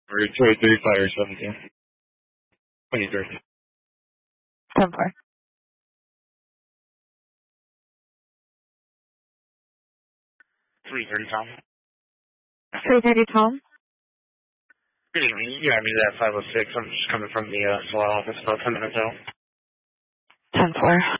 Or 235 or 17. 23. 10-4. 330 Tom. 330 Tom. Good evening. Yeah, I mean that 506. I'm just coming from the SWAT office about 10 minutes out. 10-4.